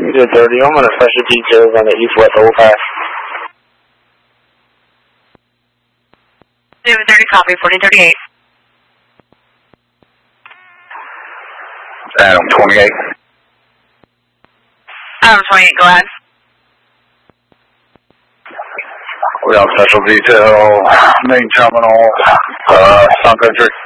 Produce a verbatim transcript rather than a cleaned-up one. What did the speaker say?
Good thirty, I'm on a special details on the east-west overpass. David thirty, copy, fourteen thirty-eight. Adam twenty-eight. Adam twenty-eight, go ahead. We have special detail, main terminal, uh, Sun Country.